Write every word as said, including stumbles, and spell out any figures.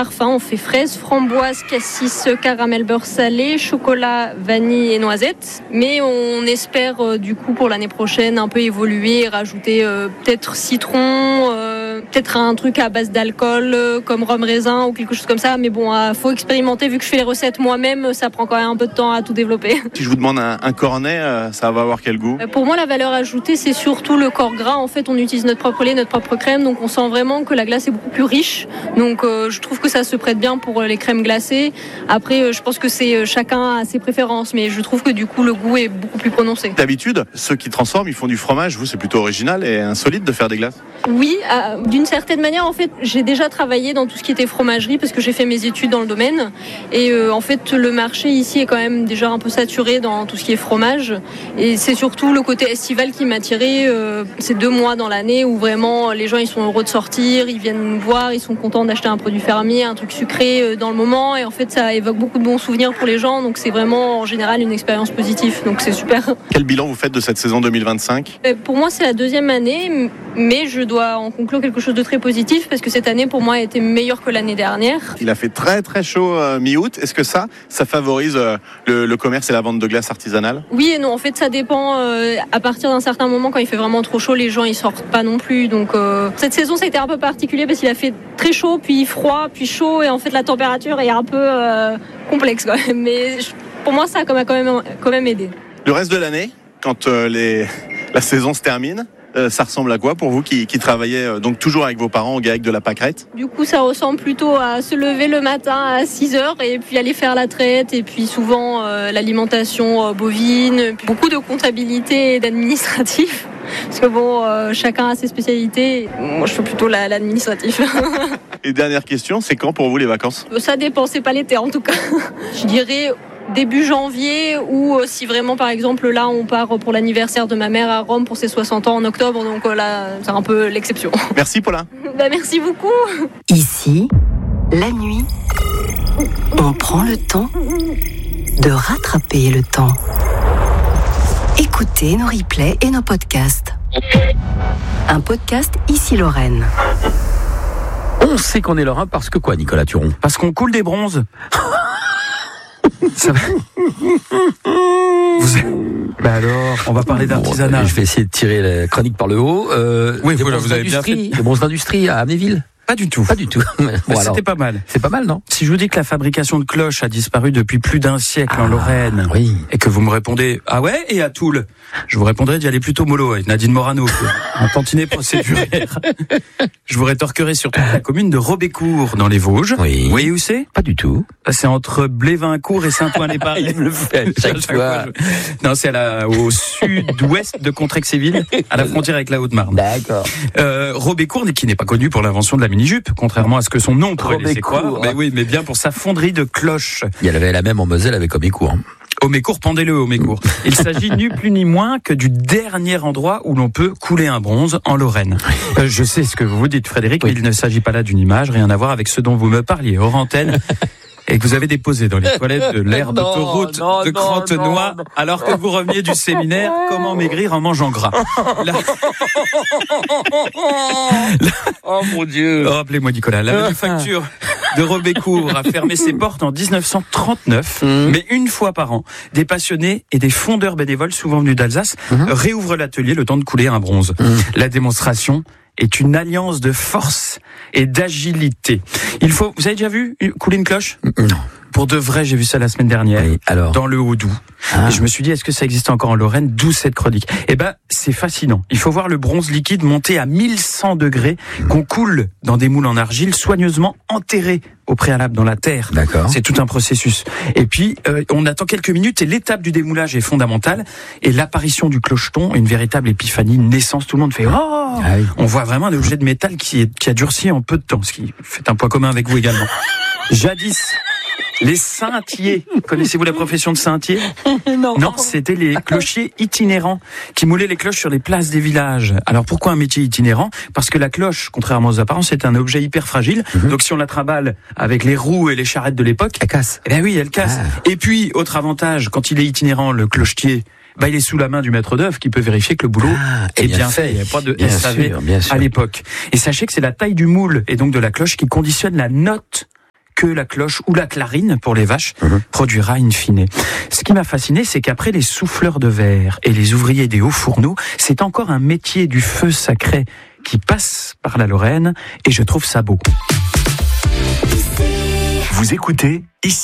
parfums. On fait fraise, framboise, cassis, caramel, beurre salé, chocolat, vanille et noisette. Mais on espère euh, du coup pour l'année prochaine un peu évoluer et rajouter euh, peut-être citron, euh, peut-être un truc à base d'alcool euh, comme rhum raisin ou quelque chose comme ça. Mais bon, il euh, faut expérimenter. Vu que je fais les recettes moi-même, ça prend quand même un peu de temps à tout développer. Si je vous demande un, un cornet, euh, ça va avoir quel goût ? euh, Pour moi, la valeur ajoutée, c'est surtout le corps gras. En fait, on utilise notre propre lait, notre propre crème, donc on sent vraiment que la glace est beaucoup plus riche. Donc euh, je trouve que ça se prête bien pour les crèmes glacées. Après, euh, je pense que c'est euh, chacun a ses préférences, mais je trouve que du coup le goût est beaucoup plus prononcé. D'habitude, ceux qui transforment, ils font du fromage. Vous, c'est plutôt original et insolite de faire des glaces. Oui, euh, d'une certaine manière, en fait, j'ai déjà travaillé dans tout ce qui était fromagerie parce que j'ai fait mes études dans le domaine. Et euh, en fait, le marché ici est quand même déjà un peu saturé dans tout ce qui est fromage. Et c'est surtout le côté estival qui m'a attiré euh, ces deux mois dans l'année où vraiment les gens ils sont heureux de sortir, ils viennent nous voir, ils sont contents d'acheter un produit fermier, un truc sucré euh, dans le moment. Et en fait, ça évoque beaucoup de bons souvenirs pour les gens. Donc c'est vraiment en général une expérience positive. Donc c'est super. Quel bilan vous faites de cette saison deux mille vingt-cinq ? euh, Pour moi, c'est la deuxième année, mais je dois en conclure quelque chose de très positif parce que cette année pour moi a été meilleure que l'année dernière. Il a fait très très chaud euh, mi-août. Est-ce que ça, ça favorise euh, le, le commerce et la vente de glace artisanale ? Oui et non. En fait, ça dépend. Euh, à partir d'un certain moment, quand il fait vraiment trop chaud, les gens ils sortent pas non plus. Donc euh, cette saison, ça a été un peu particulier parce qu'il a fait très chaud, puis froid, puis chaud, et en fait la température est un peu euh, complexe quand même. Mais je, pour moi, ça a quand même, quand même, quand même aidé. Le reste de l'année, quand euh, les, la saison se termine, Euh, ça ressemble à quoi pour vous qui, qui travaillez euh, donc toujours avec vos parents au GAEC de la pâquerette ? Du coup, ça ressemble plutôt à se lever le matin à six heures et puis aller faire la traite et puis souvent euh, l'alimentation euh, bovine, beaucoup de comptabilité et d'administratif. Parce que bon, euh, chacun a ses spécialités. Moi, je fais plutôt la, l'administratif. Et dernière question, c'est quand pour vous les vacances ? Ça dépend, c'est pas l'été en tout cas. Je dirais début janvier ou euh, si vraiment par exemple là on part pour l'anniversaire de ma mère à Rome pour ses soixante ans en octobre, donc euh, là c'est un peu l'exception. Merci Paula. Bah, merci beaucoup. Ici, la nuit, on prend le temps de rattraper le temps. Écoutez nos replays et nos podcasts. Un podcast Ici Lorraine. On sait qu'on est lorrain parce que quoi, Nicolas Turon ? Parce qu'on coule des bronzes. Ça va. Vous... Bah alors, on va parler d'artisanat. Bon, je vais essayer de tirer la chronique par le haut. Euh, oui, voilà, vous avez bien fait. Des bronzes d'industrie à Amnéville ? Pas du tout. Pas du tout. Bon, c'était alors, pas mal. C'est pas mal, non ? Si je vous dis que la fabrication de cloches a disparu depuis plus d'un siècle ah, en Lorraine, oui. Et que vous me répondez « Ah ouais ?» et à Toul, je vous répondrai d'y aller plutôt mollo avec Nadine Morano, un tantinet procéduraire. Je vous rétorquerai surtout la commune de Robécourt, dans les Vosges. Oui. Vous voyez où c'est ? Pas du tout. C'est entre Blévincourt et Saint-Ouen-les-Paris. Il me le fait à chaque fois. Non, c'est à la, au sud-ouest de Contrexéville, à la frontière avec la Haute-Marne. D'accord. Euh, Robécourt, qui n'est pas connu pour l'invention de la mini-jupe, contrairement à ce que son nom pourrait laisser croire. Mais oui, mais bien pour sa fonderie de cloches. Il y avait la même en Moselle avec Homécourt. Homécourt, pendez-le Homécourt. Il s'agit ni plus ni moins que du dernier endroit où l'on peut couler un bronze en Lorraine. Euh, je sais ce que vous vous dites, Frédéric, oui. Mais il ne s'agit pas là d'une image, rien à voir avec ce dont vous me parliez hors antenne. Et que vous avez déposé dans les toilettes de l'aire d'autoroute de Crantenoy, alors que vous reveniez du séminaire « Comment maigrir en mangeant gras ». La... Oh mon Dieu. Oh, rappelez-moi Nicolas, la manufacture de Robécourt a fermé ses portes en dix-neuf cent trente-neuf, mmh. mais une fois par an, des passionnés et des fondeurs bénévoles, souvent venus d'Alsace, mmh. réouvrent l'atelier le temps de couler un bronze. Mmh. La démonstration est une alliance de force et d'agilité. Il faut, vous avez déjà vu couler une cloche ? Non. Pour de vrai, j'ai vu ça la semaine dernière, oui, alors dans le Haut-Doubs. Ah. Et je me suis dit, est-ce que ça existe encore en Lorraine ? D'où cette chronique. Eh ben, c'est fascinant. Il faut voir le bronze liquide monter à mille cent degrés, qu'on coule dans des moules en argile, soigneusement enterrés au préalable dans la terre. D'accord. C'est tout un processus. Et puis, euh, on attend quelques minutes et l'étape du démoulage est fondamentale. Et l'apparition du clocheton, une véritable épiphanie, une naissance. Tout le monde fait « Oh !» Ah oui. On voit vraiment un objet de métal qui, est, qui a durci en peu de temps, ce qui fait un point commun avec vous également. Jadis, les saintiers. Connaissez-vous la profession de saintier ? Non. Non, c'était les clochiers itinérants qui moulaient les cloches sur les places des villages. Alors pourquoi un métier itinérant ? Parce que la cloche, contrairement aux apparences, c'est un objet hyper fragile. Mm-hmm. Donc si on la trimballe avec les roues et les charrettes de l'époque, elle casse. Eh bien oui, elle casse. Ah. Et puis, autre avantage, quand il est itinérant, le clochetier, bah, il est sous la main du maître d'œuvre qui peut vérifier que le boulot ah, est bien, bien fait. Il n'y a pas de bien S A V sûr, bien sûr. à l'époque. Et sachez que c'est la taille du moule et donc de la cloche qui conditionne la note que la cloche ou la clarine pour les vaches Mmh. produira in fine. Ce qui m'a fasciné, c'est qu'après les souffleurs de verre et les ouvriers des hauts fourneaux, c'est encore un métier du feu sacré qui passe par la Lorraine et je trouve ça beau. Vous écoutez ici.